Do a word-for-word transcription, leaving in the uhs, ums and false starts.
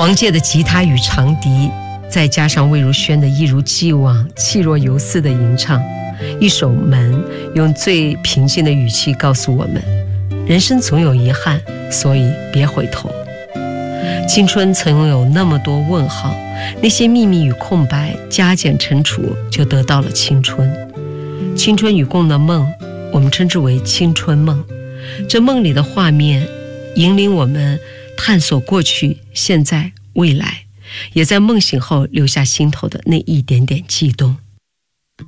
黄玠的吉他与长笛，再加上魏如萱的一如既往气若游丝的吟唱，一首《门》用最平静的语气告诉我们，人生总有遗憾，所以别回头。青春曾有那么多问号，那些秘密与空白加减乘除，就得到了青春。青春与共的梦，我们称之为青春梦。这梦里的画面引领我们探索过去、现在、未来，也在梦醒后留下心头的那一点点悸动。